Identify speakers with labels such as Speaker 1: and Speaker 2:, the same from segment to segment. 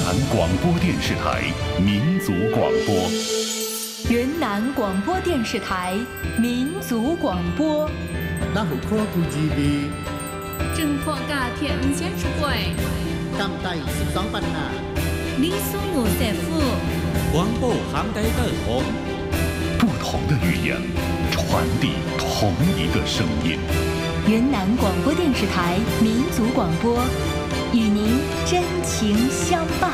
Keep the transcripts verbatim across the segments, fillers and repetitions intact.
Speaker 1: 南广播电视台民族广播。
Speaker 2: 云南广播电视台民族广播。
Speaker 3: 那虎科古จีบี
Speaker 4: 正破กาเทียนเชียนช่วย
Speaker 3: กำไตสิบสองปัญหา
Speaker 4: ลิซูหนูเสฟู
Speaker 5: 黄埔航台的红，
Speaker 1: 不同的语言传递同一个声音。
Speaker 2: 云南广播电视台民族广播，与您真情相伴。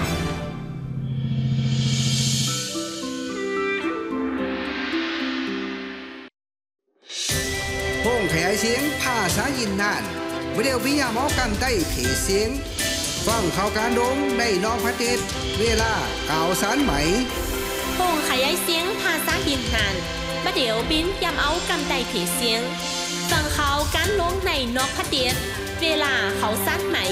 Speaker 6: โป่งขยายเสียงภาษายินนานวิดีโอวิญญาณหมอกำไต้เพเสียงฟังข่าวการดงในนองประเทศเวลาข่าวสารไหม
Speaker 7: โป่งขยายเสียงภาษายินนานวิดีโอบินยำเอากำไต้เพเสียงฟังข่าวการดงในนอกประเทศเวลาข่าวสารไหม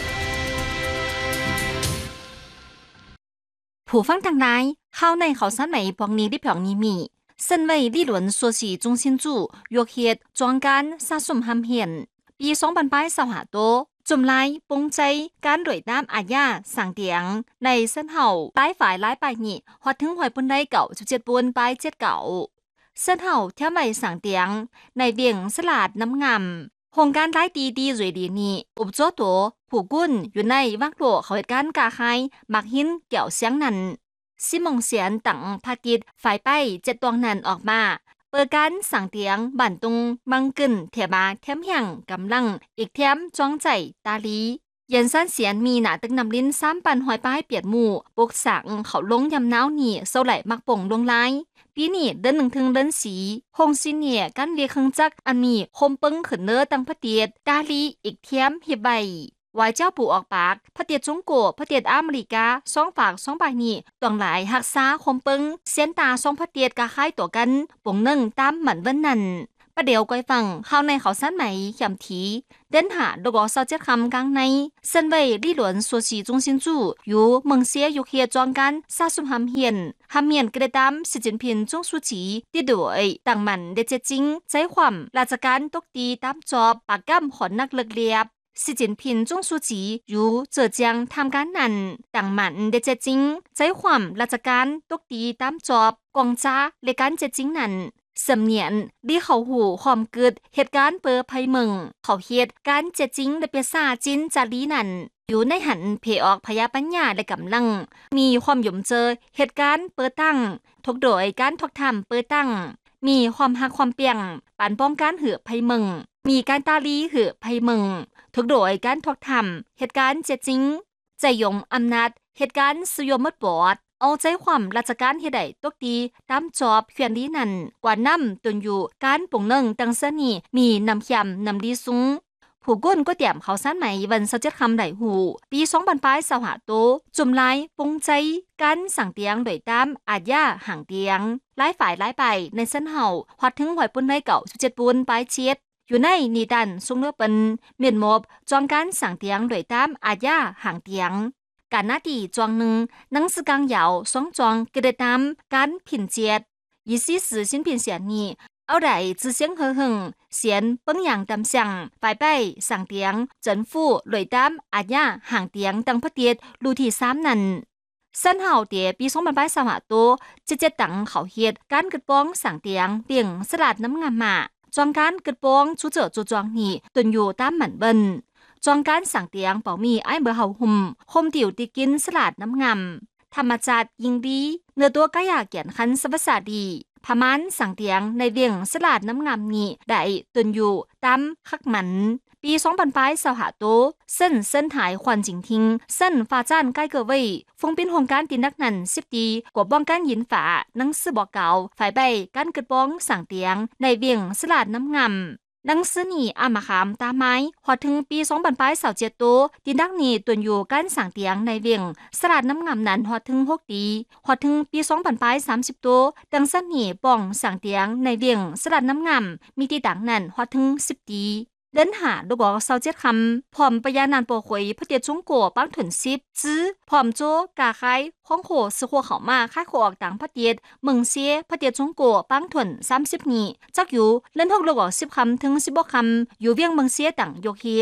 Speaker 8: ผู้ฟังทั้งหลายข่าวในข่าวสารไหมพวกนี้ได้เพียงนี้มี身为理论硕士中心组约協莊間沙สุ่มหำเหียนปีสองพันยี่สิบห้าตัวจุ่มไล่ปงใจการรวยน้ำอาญาสั่งเตียงในเส้นเห่าหลายฝ่ายหลายปลายนี่ฮอดถึงหอยปุ่นได้เก่าจุดเจ็ดปุ่นปลายเจ็ดเก่าเส้นเห่าเที่ยวใหม่สั่งเตียงในเวียงสลาดน้ำงำโครงการหลายตีดีรวยดีนี้อุปโจตัวผู้กุ้นอยู่ในวักโลเขาเหตุการณ์กาไฮมักหินเกี่ยวเสียงนั้นซิมงเสียนตั้งภากิจฝ่ายไปเจ็ดตวงนั้นออกมาเปิดการสั่งเตียงบั่นตุงบังกึ่นเทียบาเทียมแห่งกำลังอีกเทียมจ้องใจตาลีเย็นสั้นเสียนมีหนาตึกนำลิ้นซ้ำปันหอยป้ายเปียดหมู่ปกสังเขาลงยำน้าวหนีเศร้าไหลมักป่งลงไล่ปีนี้เดินหนึ่งถึงเดินสีหงซิเนียกันเรียกเครื่องจักรอันมีคมปึ้งขึ้นเนื้อตั้งพระเตียดตาลีอีกเทียมฮิบใบวายเจ้าปู่ออกปากพระเตียดจงโกพระเตียดอเมริกาสองฝากสองใบนี้ตวงหลายหักษาคมปึงเสียนตาสองพระเตียดกะคายตัวกันปงนึ่งตามเหมือนวันนั้นประเดี๋ยวก้อยฟังเข้าในเขาสั้นไหมยำทีเดินหาดกอเศร้าเจ็ดคำกลางในเส้นไว้ลี่หลวนสัวสีจงสินจู่อยู่เมืองเสียอยู่เคียจองกันซาซุมหำเฮียนหำเฮียนกระดามสิจินพินจงสุจีที่ด้วยต่างมันเดเจจิงใจความราชการตกตีตามจอบปากก้ำขอนนักเลิกเลียบสิจินพินจงสุจีอยู่เจอจางทำการนั้นต่างมันเดเจจิงใจความราชการตกตีตามจอบกองจ้าเลการเจจิงนั้นสำเนียนดีเขาหูหอมกึดเหตุการณ์เปิดภัยเมืองเขาเหตุการเจจิงและเปียซาจินจารีนั้นอยู่ในหันเพออกพยาปัญญาและกำลังมีความหย่มเจอเหตุการณ์เปิดตั้งทกโดยการทกทำเปิดตั้งมีความหักความเปียงปานป้องการเหือภัยเมืองมีการตาลีเหือภัยเมืองทุกโดยการทกทำเหตุการณ์เจจิงใจยงอำนาจเหตุการณ์สุยมดบอดเอาใจความราชการเฮ็ดได้ตกดีตามจอบเขียนดีนั่นกว่าน้ำตุนอยู่การปงเนิงตังเสนีมีน้ำยำน้ำดีสูงผู้ก้นก็เตรียมเขาสั้นไหมวันเสาร์เจ็ดคำไหลหูปีสองพันปลายสหาโตจุ่มไล่ปงใจการสั่งเตียงโดยตามอาญาห่างเตียงหลายฝ่ายหลายไปในเส้นเห่าฮอดถึงหอยปุ่นในเก่าสิบเจ็ดปุ่นปลายเชียดอยู่ในนีดันทรงเลือเป็นเมียนมบจองการสั่งเตียงโดยตามอาญาห่างเตียงการหน้าที่จวงหนึ่งหนังสือกลางยาวสองจวงกระทำการผินเจียดยี่สิบสี่สินผินเสียนี้เอาได้จื้อเสียงเฮหึงเสียนเปิ้งอย่างตำสั่งฝ่ายไปสั่งเตียงเจินฟู่ลอยตามอาญาห่างเตียงตังพระเตียดลูที่สามนั้นสั้นเห่าเตียปีสองพันปลายสวัสดิ์โตเจ็ดเจ็ดตังเขาเฮ็ดการกึดป้องสั่งเตียงเตียงสลัดน้ำงามมาจองการกึดป้องชูเจอจูจองนี่ตุนอยู่ตามหมันเบิ้นจองการสั่งเตียงเป่ามีไอ้เบอร์เฮาหุ่มคมติ๋วตีกินสลัดน้ำงำธรรมจัดยิงดีเนื้อตัวกายาเกียนคันสวัสดีพมันสั่งเตียงในเวียงสลัดน้ำงำนี่ได้ตุนอยู่ตามคักหมันปีสองพันปลายสหาโตเส้นเส้นหายควันจิงทิงเส้นฟ้าจ้านใกล้เกอเว่ยฟงเป็นโครงการตินนักนันสิบตีกว่าบ้องการยินฝาหนังสือบอกเก่าฝ่ายใบการกึดป้องสั่งเตียงในเวียงสลัดน้ำงำหนังสือนี่อามาขามตาไม้พอถึงปีสองพันปลายสาวเจ็ดโตตินนักนี่ตัวนอยู่การสั่งเตียงในเวียงสลัดน้ำงำนั้นพอถึงหกตีพอถึงปีสองพันปลายสามสิบโตดังสันนี่ป้องสั่งเตียงในเวียงสลัดน้ำงำมีตีต่างนั้นพอถึงสิบตีเดินหาดบอกเศร้าเจ็ดคำพร้อมปยานานโปขวยพระเตียจงโกปังถุนซิบซื้อพร้อมโจกาไข่ข้องโขซื้อขัวเขามาค่ายโขออกต่างพระเตียเมืองเสียพระเตียจงโกปังถุนสามสิบนี้จักอยู่เล่นหกลูกออกสิบคำถึงสิบหกคำอยู่เวียงเมืองเสียต่างโยกเฮ็ด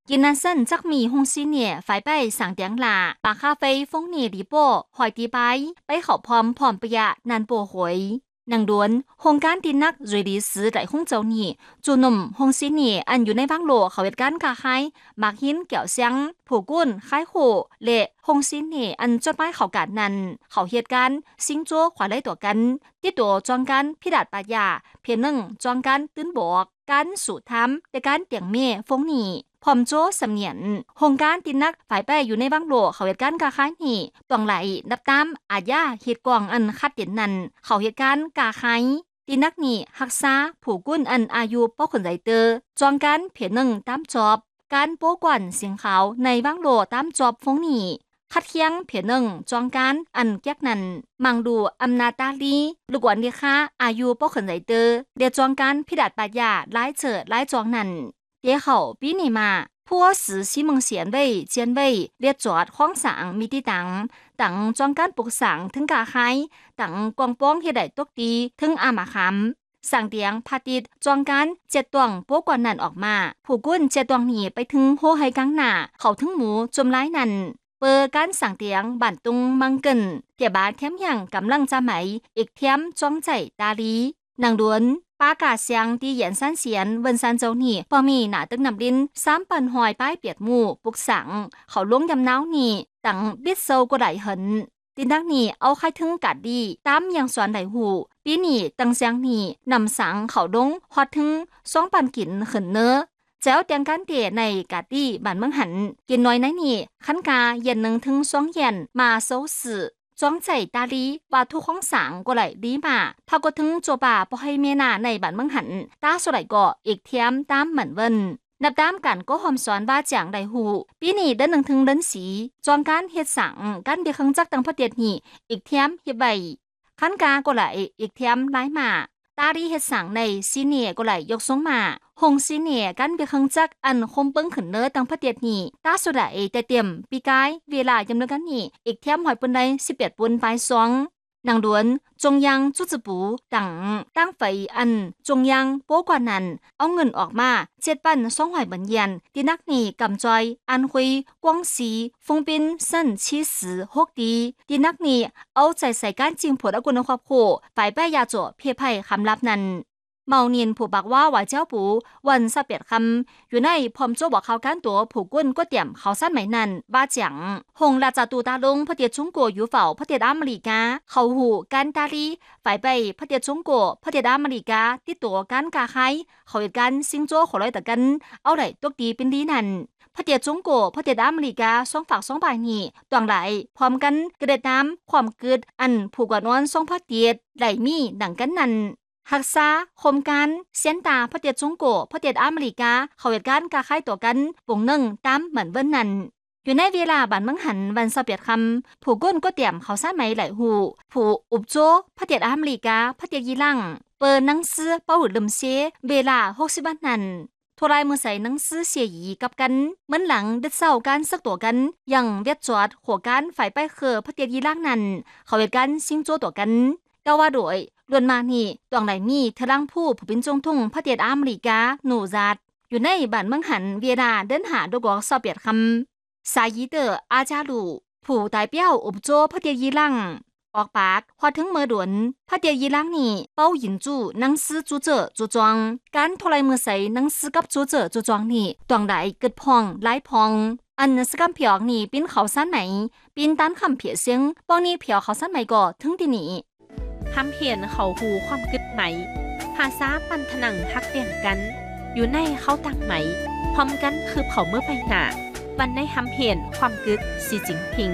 Speaker 8: กินนันเส้นจักมีฮงซีเนี่ยไฟไปสั่งเตียงหลาปากคาเฟ่ฟงเนี่ยดีโป้หอยตีไปไปเขาพร้อมพร้อมปะยะนันโปหวยนางดวนโครงการตินัก瑞ดีสือได้ฮงเจ้านี่จูนมฮงซีเนี่ยอันอยู่ในวังโลเขาเหตุการณ์กาไฮมากหินเกี่ยวเสียงผู้กุ้นคล้ายโหเละฮงซีเนี่ยอันจดหมายเขาการนั้นเขาเหตุการณ์สิงโจ้ขวาไล่ตัวกันติดตัวจองกันพิดาดปายาเพียงหนึ่งจองกันตื้นบอกการสู่ทำแต่การเตียงเมฟงนี่พร้อมโจ้สำเนียนโครงการตินักฝ่ายไปอยู่ในวังโลเขาเหตุการณ์กาไฮนี่ต้องไหลนับตามอาญาเหตุกองอันคัดเด่นนั้นเขาเหตุการณ์กาไฮตินักนี่ฮักษาผู้กุ้นอันอายุป้อคนใจเตอจองกันเพียงหนึ่งตามจอบการโป้กวนเสียงเขาในวังโลตามจอบฟงนี่คัดเคียงเพียงหนึ่งจองการอันแก๊กนั้นมังดูอำนาตาลีลูกวันเดียค่ะอายุป้อคนใจเตอเดียจองการพิดาดปาญาไล่เฉิดไล่จองนั้นเดียเขาปีนี้มาผู้สื่อซีเมืองเสียนเว่ยเจียนเว่ยเรียกจอดข้องสังมีที่ตังตังจองการปลุกสังถึงกาไฮตังกองป้องเฮ็ดได้ตกดีถึงอามาคำสั่งเตียงพาติดจองการเจ็ดตวงโป๊กว่านั้นออกมาผู้กุ้นเจ็ดตวงหนีไปถึงโฮไฮกังหน้าเขาถึงหมูจมไล่นั้นเปิดการสั่งเตียงบั่นตุงมังเกินเตียบาเทียมอย่างกำลังจะไหมอีกเทียมจ้องใจตาลีนางดวนปากาเสียงที่เหยียนสันเสียนเวนซันเจ้าหนี่ปอมีหนาตึกนำดินสามปันหอยป้ายเปียดหมู่ปุกสังเขาล้วงยำน้าวนี่ตังบิดโซก็ได้เหินตินดักนี่เอาไข่ถึงกัดดีตามยังสวนไหลหูปีนี่ตังเสียงนี่นำสังเขาดงฮอดถึงสองปันกินเหินเนื้อแจ้วเตียงการเตะในกาดดีบ้านเมืองหันกินน้อยไหนนี่ขันกาเย็นหนึ่งถึงสองเย็นมาโซสื่อจ้องใจตาลีว่าทุกของสางก็ไหลดีมาพาก็ถึงโจป่าปอให้เมนาในบ้านเมืองหันตาสไลก็อีกเทียมตามเหมือนเวินนับตามกันก็หอมสอนว่าจางไดหูปีนี้เดินหนึ่งถึงเดินสีจองการเฮ็ดสังการเบียคังจักตังพระเดียดนี่อีกเทียมเฮ็ดใบขันกาก็ไหลอีกเทียมไล่มาตาลีเฮ็ดสังในซีเนียก็ไหลยกทรงมาหงซีเนียกันเบียคังจักอันคมเปิ้งขึ้นเนื้อตังพระเดียดนี่ตาสุดาเอแต่เต็มปีกายเวลายำเนินกันนี่อีกเทียมหอยปุ่นใดสิบแปดปุ่นปลายสองนางดวนจงยังจุจปูตังตั้งไฟอันจงยังโป้กว่านั้นเอาเงินออกมาเจ็ดปั้นสองหอยบันเย็นตีนักนี่กำจอยอันคุยกวางสีฟงปินเส้นชีสือหกดีตีนักนี่เอาใจใส่การจริงผลอกุลครอบครัวฝ่ายแป้ยาโจเพียไผ่คำลับนั้นเมาเนียนผู้บักว่าว่าเจ้าปูวันสะเปียดคำอยู่ในพร้อมโจบอกเขาการตัวผู้กุ้นก็เตรียมเขาสั้นไหมนั้นว่าจังหงราจาตูตาลงพระเดียจงโกอยู่เฝ้าพระเดียอเมริกาเขาหูการตาลีฝ่ายไปพระเดียจงโกพระเดียอเมริกาติดตัวการกาไฮเขาเหตุการณ์ซิงโจขอร้อยแต่กันเอาไหลตกดีเป็นดีนั่นพระเดียจงโกพระเดียอเมริกาสองฝากสองใบนี่ตวงไหลพร้อมกันกระเด็ดน้ำความเกิดอันผูกกว่านอนสองพระเดียดไหลมีดังกันนั้นฮักษาคมกันเสียนตาพระเดียจงโกพระเดียอเมริกาเขาเหตุการณ์กาไข่ตัวกันปุ่งหนึ่งตามเหมือนเบิ้นนั้นอยู่ในเวลาบ้านเมืองหันวันสะเปียดคำผู้ก้นก็เตรียมเขาซ่าไหมไหลหูผู้อุบโจพระเดียอเมริกาพระเดียยีลังเปิดหนังสือเป้าหุ่นลมเสเวลาหกสิบวันนั้นโทรายมือใส่หนังสือเสียยีกับกันเหมือนหลังเด็ดเศร้าการสักตัวกันยังเวียดจอดหัวการฝ่ายไปเคอพระเดียยีลังนั้นเขาเหตุการณ์ซิงโจตัวกันก็ว่าโดยล้วนมานี่ตวงไหลมีเทลังผู้ผู้เป็นจงทุ่งพระเดียอเมริกาหนูจัดอยู่ในบ้านเมืองหันเวลาเดินหาดกอกสอบเปียดคำสายีเตอร์อาจาลูผู้ตายเปี้ยวอุบโจพระเดียยีลังออกปากพอถึงเมื่อด่วนพระเดียยีลังนี่เป้าหยินจูหนังสือจูเจอจูจองการโทรายมือใส่หนังสือกับจูเจอจูจองนี่ตวงไหลเกิดพองไล่พองอันสกัมเพียกนี่ปิ้นเขาสั้นไหนปิ้นตันคำเพียเสียงป้องนี่เพียวเขาสั้นไหมก็ถึงที่นี่
Speaker 7: ทำเพียนเขาหูความกึดไหมภาษาปันถนังฮักเปลี่ยนกันอยู่ในเขาตังไหมพร้อมกันคือเขาเมื่อไปหนาวันในทำเพียนความกึดสีจิงพิง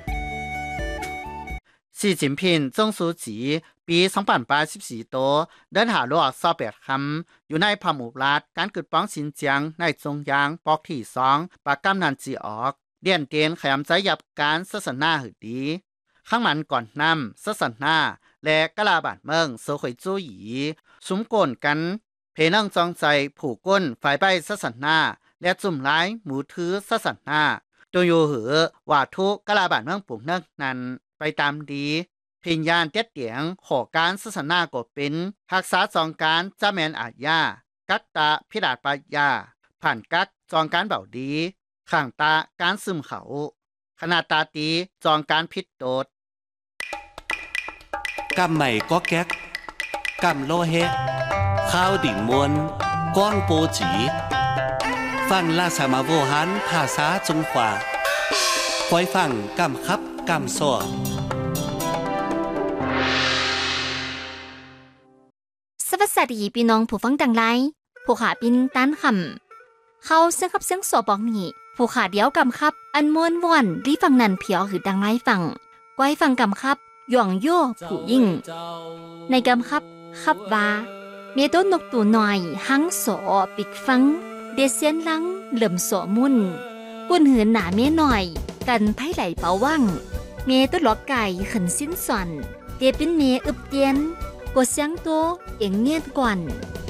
Speaker 3: สีจิงพิงจงสูจีปีสองพันแปดสิบสี่โตเดินหาโลกซอแปดคำอยู่ในพามุรัฐการกึดป้องสินเจียงในจงยางปอกที่สองปากกำนันจีออกเดียนเตียนขยำใจหยับการศาสนาหือดีข้างมันก่อนนำศาสนาและกะลาบาดเมืองโซขวยจูหยีสุมโกนกันเพนังจองใจผูกก้นฝ่ายใบศาสนาและจุ่มร้ายหมูถือศาสนาโดยอยู่หือว่าทุกกะลาบาดเมืองปุ่งนักนั้นไปตามดีพิญญาณเตี้ยเตียงขอการศาสนาก็เป็นรักษาจองการจ้าแมนอาญากัตตาพิดาปายาผ่านกักจองการเบาดีข้างตาการซึมเขาขนาดตาตีจองการพิษโดด
Speaker 9: กำใหม่ก็แก๊กกำโลเฮข้าวดิ่งมวนก้องโปจีฟังลาสามาโวหันภาษาจงขวาคอยฟังกำคับกำซ้อ
Speaker 8: สวัสดีพี่น้องผู้ฟังต่างหลายผู้ขาปินต้านคำเขาเสียงขับเสียงสอบอกนี่ผู้ขาเดียวกำคับอันม้วนว่อนรีฟังนันเพียวหือดังไรฟังก้อยฟังกำคับหย่องโย่ผู้ยิ่งในกำคับคับว่าเมต้นนกตูหน่อยหังสอปิกฟังเดเซียนลังเหลิ่มสอมุ่นกุนหืนหนาเมหน่อยกันไพ่ไหลเป่าว่างเมต้นหลอกไก่ขันสิ้นส่อนเดเป็นเมอึบเตียนกดเสียงโตเอ็งเงียดก่อน